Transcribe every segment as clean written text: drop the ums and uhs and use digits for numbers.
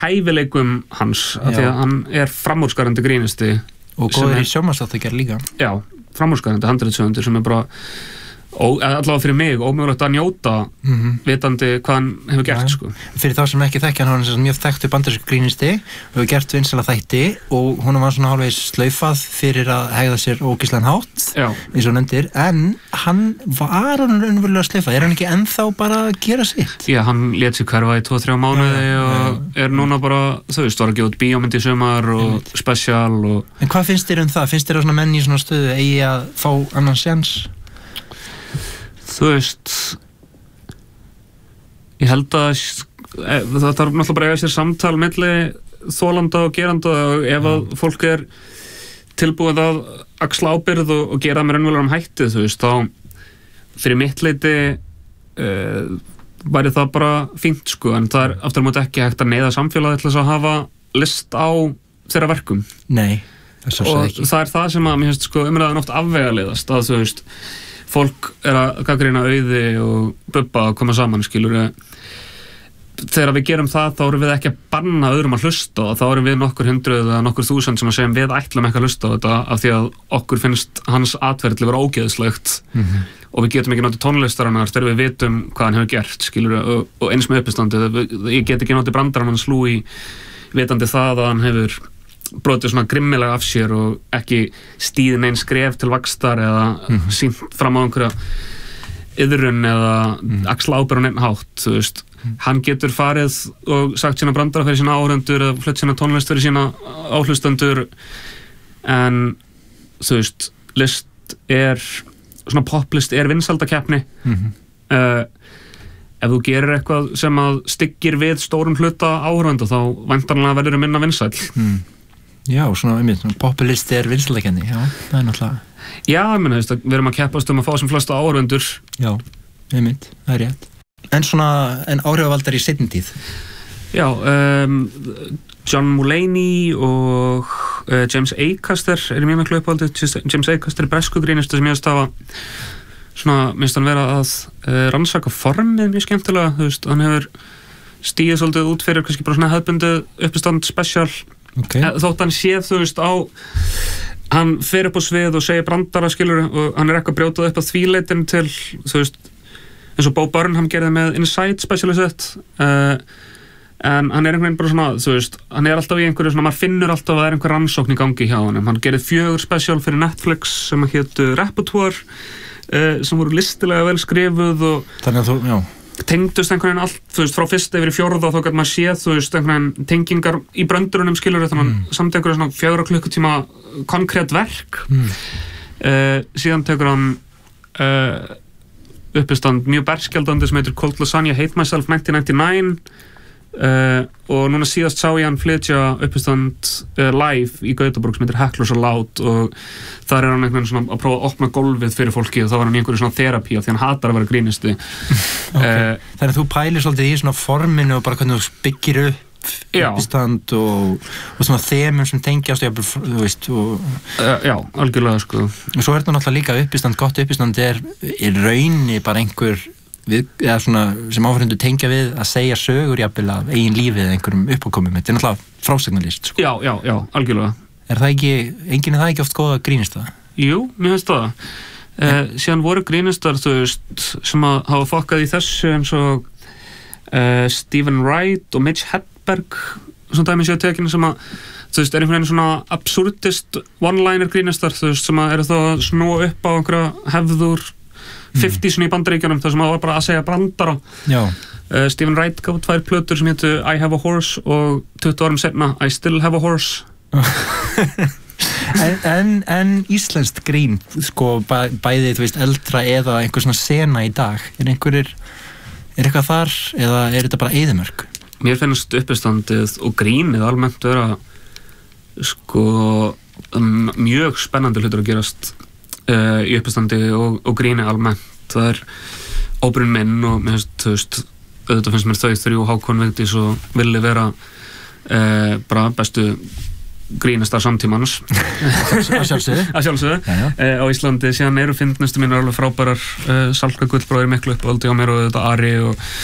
hæfileikum hans af því að hann framúrskarandi grínisti og góður í sjónvarpsþáttagerð líka já, framúrskarandi handritshöfundur sem bara allavega fyrir mig ómögulegt að njóta vitandi hvað hann hefur gert sko. Fyrir þá sem ekki þekkja hann er mjög þekktur bandarískur grínisti og hefur gert vinsæla þætti og hún var svona hálfvegis slaufað fyrir að hegða sér ógeðslegan hátt eins og nefndir, en hann var hann raunverulega slaufað, hann ekki ennþá bara að gera sitt? Já, hann lét sig hverfa í 2-3 mánuði og núna bara, þú veist, var að gefa út bíómynd í sumar og special og... En hvað finnst þér það? Finnst þér að svona menn í svona stöðu eigi að fá annan séns? Þú veist ég held að það þarf náttúrulega bara að eiga sér samtal milli þolanda og geranda og ef að fólk tilbúið að axla ábyrgð og gera með raunverulegum hætti, þú veist, þá fyrir mitt leyti væri það bara fínt sko, en það aftur á móti ekki hægt að neyða samfélagið til þess að hafa list á þeirra verkum. Nei, og það það sem að mér finnst sko umræðan oft afvegaleiðast að þú veist fólk að gagnrýna Auði og Bubba að koma saman, skilur þegar við gerum það, þá erum við ekki að banna öðrum að hlusta og þá erum við nokkur hundruð eða nokkur þúsund sem að segja við ætlum ekki að hlusta á þetta af því að okkur finnst hans atferðli vera ógeðslegt og við getum ekki notið tónlistarinnar þegar við vitum hvað hann hefur gert, skilur og eins með uppistandið, ég get ekki notið brandarann hans Louis vitandi það að hann hefur brotið svona grimmilega af sér og ekki stíðin einn skref til vaxtar eða sýnt fram á einhverja iðrun eða axla ábyrgð á neinn hátt, þú veist hann getur farið og sagt sína brandara fyrir sína áhorfendur eða flutt sína tónlist fyrir sína áhlustendur en þú veist, list svona poplist vinsældakeppni ef þú gerir eitthvað sem að styggir við stórum hluta áhorfenda þá væntanlega verður minna vinsæll Já, svona populisti vinsældakenni, já, það náttúrulega Já, ég meina, við erum að keppast að fá sem flesta áhorfendur Já, það rétt En áhrifavaldar í seinni tíð? Já, John Mulaney og James Acaster mjög miklu uppáhaldi James Acaster bresku grínisti sem ég hafa svona, minnst hann vera að rannsaka formið mjög skemmtilega, þú veist, hann hefur stíðið svolítið út fyrir kannski bara svona hefðbundið uppistand special þótt hann séð, þú veist, hann fer upp á svið og segir brandara, skilur, og hann ekki að brjóta upp á þvíleitin til, þú veist eins og Bo Burnham gerði með Inside specialist en hann einhvern veginn bara svona, þú veist hann alltaf í einhverju svona, maður finnur alltaf að það einhver rannsókn í gangi hjá hann gerði 4 special fyrir Netflix sem hétu Repertoire sem voru listilega vel skrifuð og þannig að þú, tengdust einhvern veginn allt, þú veist, frá fyrsta yfir í 4 og þá gæti maður séð, þú veist, einhvern veginn tengingar í bröndurunum, skilur þannig samt einhverju svona 4 klukkutíma konkrét verk síðan tekur hann uppistand mjög berskjaldandi sem heitir Cold Lasagna Hate Myself 1999 og núna síðast sá ég hann flytja uppistand live í Gautaborg sem heitir Hecklers Aloud og þar hann einhvern veginn svona að prófa að opna gólfið fyrir fólki og þá var hann í einhverju svona therapí af því hann hatar að vera grínisti Þannig að þú pælir svolítið í svona forminu og bara hvernig þú byggir upp uppistand og svona þemum sem tengjast þú veist Já, algjörlega sko og svo þetta náttúrulega líka uppistand, gott uppistand í raunni bara einhver eða svona sem áhorfendur tengja við að segja sögur jafnvel af eigin lífið eða einhverjum uppákomum, þetta náttúrulega frásagnarlist sko. Já, algjörlega það ekki oft góða grínista? Jú, mér finnst það síðan voru grínistar, þú veist sem að hafa fokkað í þessu eins og Stephen Wright og Mitch Hedberg svona dæmi séu tekinu sem að þú veist, einhvern veginn svona absurdist one-liner grínistar, þú veist, sem að eru þá að snúa upp á einhverja hefður 50s í Bandaríkjunum þar sem það var bara að segja brandara Stephen Wright gaf 2 plötur sem hétu I Have a Horse og 20 árum seinna I Still Have a Horse en íslenskt grín sko bæði, þú veist, eldra eða einhver svona sena í dag er eitthvað þar eða er þetta bara eyðimörk? Mér finnst uppistandið og grínið almennt vera sko mjög spennandi hlutur að gerast í uppistandi og gríni almennt það óperinn minn og mér finnst mér þau 3 Hákon Vigdís og Villi vera bara bestu grínastar samtímans að sjálfsögðu á Íslandi, síðan eru fyndnustu mínar alveg frábærar Salka Gullbróðir miklu uppáldi á mér og þetta Ari og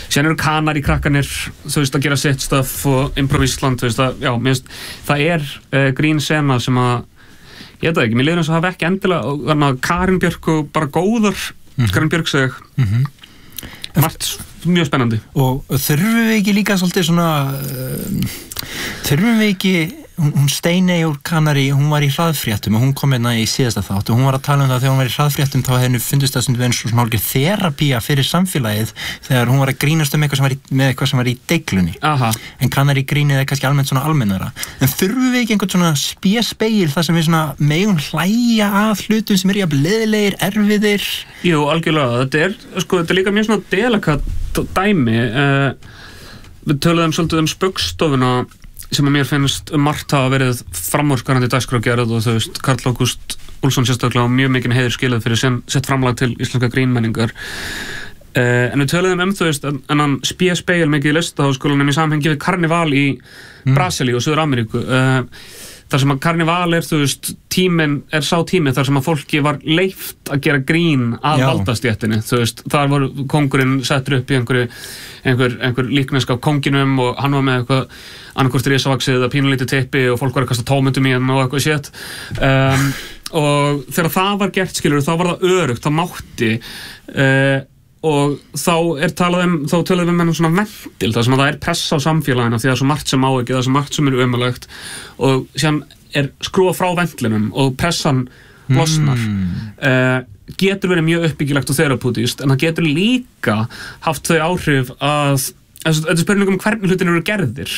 síðan eru Kanari krakkanir, þú veist, að gera sitt stuff og Improv Ísland, þú veist, já, mér veist, það grín sena sem að, ég veit það ekki, mér leiður eins og hafa ekki endilega, þannig að Karin Björk og bara góður, Karin Björk seg, margt mjög spennandi. Og þurfum við ekki líka svolítið svona, þurfum við ekki, hún Steiney úr Kanari, hún var í hraðfréttum og hún kom hérna í síðasta þátt og hún var að tala um það þegar hún var í hraðfréttum þá hefði henni fundist það sem eins og svona hálfgerð þerapía fyrir samfélagið þegar hún var að grínast um eitthvað sem var í deiglunni. Aha. En Kanari grínið kannski almennt svona almennara. En þurfum við ekki einhvern svona spéspegil þar sem við svona megum hlæja að hlutum sem jafn leiðilegir, erfiðir? Jú, algjörlega. Þetta er líka mjög svona delikat dæmi. Við töluðum svolítið Spaugstofuna sem að mér finnst margt hafa verið framúrskarandi dagskrárgerð og þú veist, Karl Ágúst Úlfsson sérstaklega og mjög mikinn heiður skilað fyrir sett framlag til íslenska grínmenningar. En við töluðum þú veist, en hann spéspegil mikið í Listaháskólanum í samhengi við karnival í Brasilíu og Suður-Ameríku. Þar sem að karnival þú veist, tíminn sá tími þar sem að fólki var leyft að gera grín að valdastéttinni, þú veist, þar var kóngurinn settur upp í einhver líknesk af kónginum og hann var með eitthvað annarkvort risavaxið eða pínulítið teppi og fólk var að kasta tómundum í hann og eitthvað shit. Og þegar það var gert, skilur, þá var það örugt, það mátti og þá töluðum við með svona ventil, það sem að það pressa á samfélaginu því það svo margt sem á ekki, það svo margt sem ömurlegt og síðan skrúa frá ventilinum og pressan losnar. Getur verið mjög uppbyggilegt og þerapútískt en það getur líka haft þau áhrif að þetta spurning hvernig hlutin eru gerðir.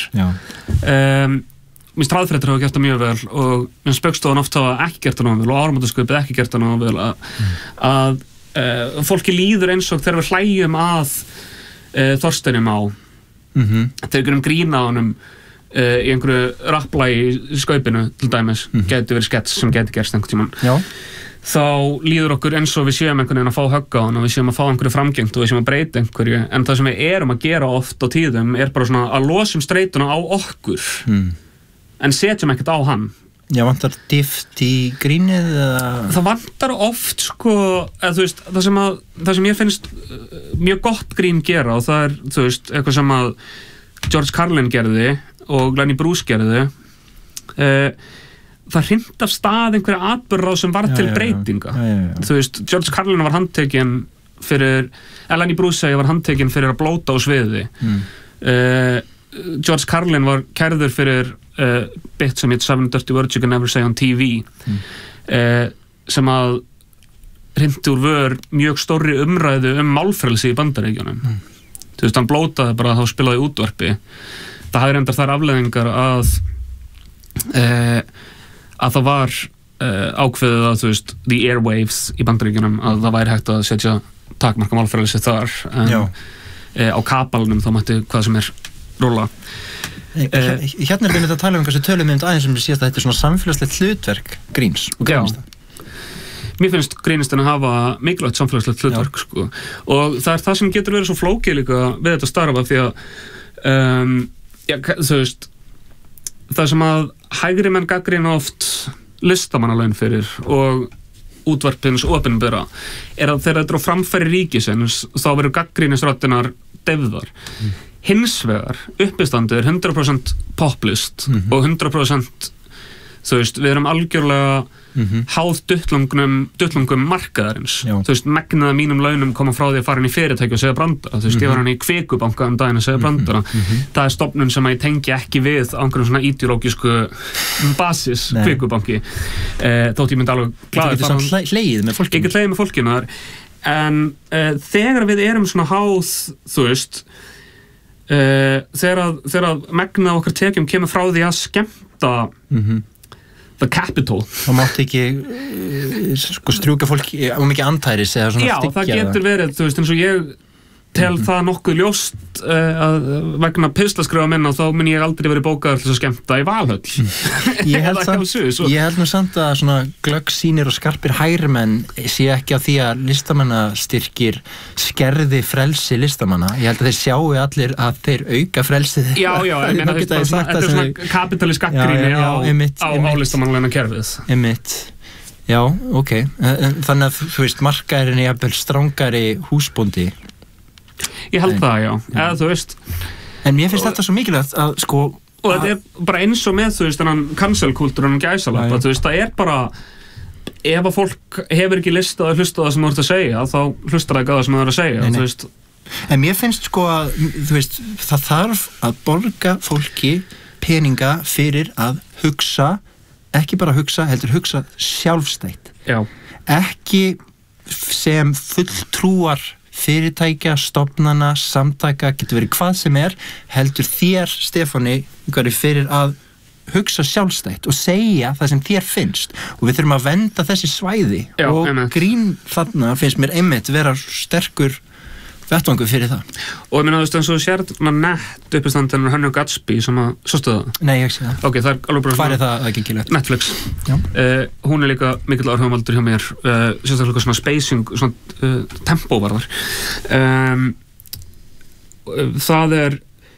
Mér stráðfréttir hafa gert það mjög vel og mér Spaugstofan oft hafa ekki gert það nógu vel og Áramótaskaupið ekki gert það nógu vel að fólki líður eins og þegar við hlæjum að Þorsteinum á þegar við grína á honum í einhverju rapplægi í Skaupinu til dæmis, gæti verið skets sem gæti gerst einhvern tímann, þá líður okkur eins og við séum einhvern veginn að fá högg á hann og við séum að fá einhverju framgengt og við séum að breyta einhverju, en það sem við erum að gera oft á tíðum bara svona að losum streituna á okkur en setjum ekkert á hann. Já, vantar dýft í grínið eða? Það vantar oft sko, eða þú veist, það sem ég finnst mjög gott grín gera og það þú veist, eitthvað sem að George Carlin gerði og Lenny Bruce gerði, það hrinda af stað einhverja atburðarás sem var til breytinga. Þú veist, George Carlin var handtekinn fyrir, Lenny Bruce var handtekinn fyrir að blóta á sviði. George Carlin var kærður fyrir bit sem heit 7 Dirty Words You Can Never Say on TV sem að hrindi úr vör mjög stórri umræðu málfrelsi í Bandaríkjunum. Þú veist, hann blótaði bara þá spilaði útvarpi. Það hafði reyndar þær afleiðingar að það var ákveðið að, þú veist, the airwaves í Bandaríkjunum, að það væri hægt að setja takmarka málfrelsi þar en á kapalunum þá mætti hvað sem rúlla. Hérna við myndum að tala um hversu tölum við aðeins sem við síðast að þetta svona samfélagslegt hlutverk gríns og grínista. Mér finnst grínistinn að hafa mikilvægt samfélagslegt hlutverk sko. Og það það sem getur verið svo flókið líka við þetta starfa því að þú veist, það sem að hægri menn gagnrýna oft listamannalaun fyrir og útvarpins opinbera að þegar þetta á framfæri ríkisins þá verður gagnrýnisröddirnar deyfðar. Hins vegar, uppistandið 100% poplist og 100% þú veist, við erum algjörlega háð duttlungum markaðarins. Þú veist, megnaða mínum launum koma frá því að fara inn í fyrirtæki og segja brandara. Þú veist, ég var hann í Kvikubanka daginn að segja brandara. Það stofnun sem að ég tengi ekki við á einhverjum svona ideológísku basis Kvikubanki. Þótt ég myndi alveg glaðið fara. Þú getur hlegið með fólkinu. Ég get hlegið með fólkinu þar. En þegar við erum svona háð, þú veist, þegar að megna okkar tekjum kemur frá því að skemmta the capital. Það mátti ekki sko strjúka fólki á mikið antæris eða svona styggja. Já, það getur verið, þú veist, eins og ég tel það nokkuð ljóst að vegna pislaskrifa minna þá mun ég aldrei verið bókaður til að skemmta í Valhöll. Ég held nú samt að svona glöggsýnir og skarpir hægrimenn sé ekki á því að listamannastyrkir skerði frelsi listamanna. Ég held að þeir sjáu allir að þeir auka frelsið. Já, ég meina þetta er svona kapitalísk gagnrýni á listamannalegna kerfið. Einmitt. Já, ok. Þannig að þú veist, markaðurinn er jafnvel strangari húsbóndi Ég held það, já. Eða þú veist. En mér finnst þetta svo mikilvægt að sko... Og þetta bara eins og með, þú veist, þennan cancel-kultúr, þennan gæsalappa, þú veist, það bara... Ef að fólk hefur ekki listað að hlusta það sem þú ert að segja, þá hlustar það ekki að það sem þú ert að segja, þú veist. En mér finnst sko að, þú veist, það þarf að borga fólki peninga fyrir að hugsa, ekki bara hugsa, heldur hugsa sjálfstætt. Já. Ekki sem fulltrúar fyrirtækja, stofnana, samtaka, getur verið hvað sem heldur þér, Stefáni, fyrir að hugsa sjálfstætt og segja það sem þér finnst og við þurfum að vernda þessi svæði. Já, og grín þarna finnst mér einmitt vera sterkur vettvangur fyrir það. Og ég meina, þú veist, eins og sér nett uppistandinn Hönnu Gatsby sem að, sástu það? Nei, ég sé það. Ok, það alveg bara Hvar það gengilegt? Netflix. Hún líka mikill áhrifavaldur hjá mér, sérstaklega svona spacing, svona tempóvarðar. Það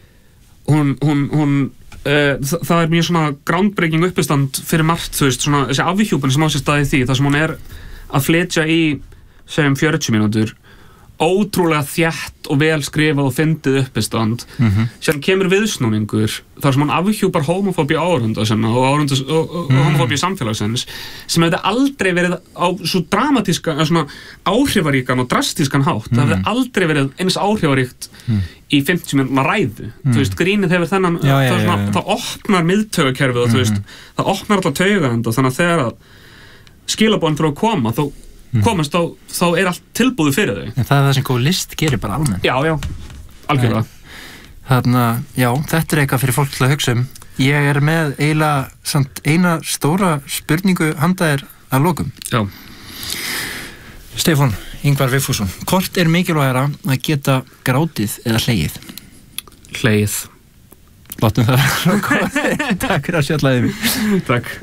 það mjög svona groundbreaking uppistand fyrir margt, þú veist, svona þessi afhjúpun sem á sér staði því, það sem hún að flytja í, segjum 40 mínútur, ótrúlega þétt og vel skrifað og fyndið uppistand, sem kemur viðsnúningur, þar sem hún afhjúpar homofóbíu áhorfenda sinna og homofóbíu samfélagsins, sem hefði aldrei verið á svo dramatískan, svona áhrifaríkan og drastískan hátt, það hefði aldrei verið eins áhrifaríkt í 50 mínútur ræðu. Þú veist, grínið hefur þennan, það opnar miðtaugakerfið og þú veist, það opnar alla taugaenda, þannig að þegar að skilaboðin fyrir að koma, komast þá allt tilbúið fyrir þau. En það það sem góð list gerir bara almennt. Já, algjörlega. Þarna, já, þetta eitthvað fyrir fólk til að hugsa Ég með eiginlega eina stóra spurningu handa þér að lokum. Já. Stefán Ingvar Vigfússon, hvort mikilvægara að geta grátið eða hlegið? Hlegið. Látum það Takk fyrir að sjallaði mig. Takk.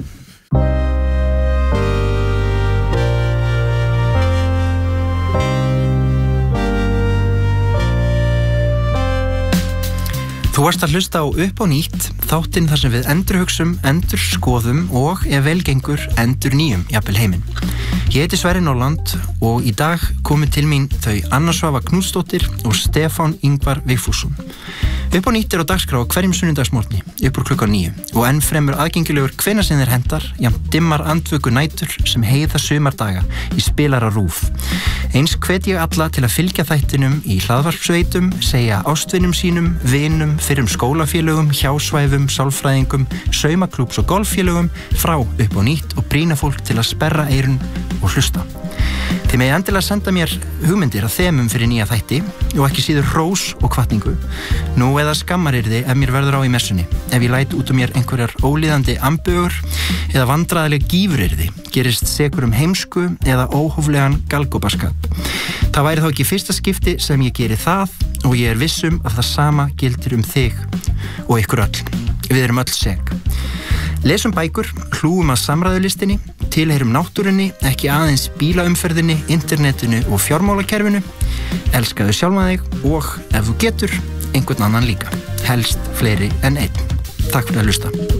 Þú varst að hlusta á Upp á nýtt, þáttinn þar sem við endurhugsum, endurskoðum og ef velgengur endurnýjum jafnvel heiminn. Ég heiti Sverrir Norland og í dag komu til mín þau Anna Svava Knútsdóttir og Stefán Ingvar Vigfússon. Upp á nýtt á dagskrá hverjum sunnudagsmorgni upp úr klukkan 9 og enn fremur aðgengilegur hvenær sem þeir hendar, jafn dimmar andvöku nætur sem heiða sumardaga í spilara RÚV. Eins hvet ég alla til að fylgja þættinum í hlaðvarpsveitum, segja ástvinum sínum, vinum, fyrrum skólafélögum, hjásvæfum, sálfræðingum, saumaklúbs og golffélögum frá Upp á nýtt og brýna fólk til að sperra eyrun og hlusta. Þið megi endilega senda mér hugmyndir að þemum fyrir nýja þætti og ekki síður hrós og hvatningu. Nú eða skammarirði ef mér verður á í messunni, ef ég læt út mér einhverjar ólíðandi ambögur eða vandræðileg gífurirði, gerist sekur heimsku eða óhóflegan galgopaskap. Það væri þá ekki fyrsta skipti sem ég geri það og ég vissum að það sama gildir þig og ykkur öll. Við erum öll seg. Lesum bækur, hlúum að samræðulistinni, tilheyrum náttúrunni, ekki aðeins bílaumferðinni, internetinu og fjármálakerfinu. Elskaðu sjálfa þig og, ef þú getur, einhvern annan líka. Helst fleiri en einn. Takk fyrir að hlusta.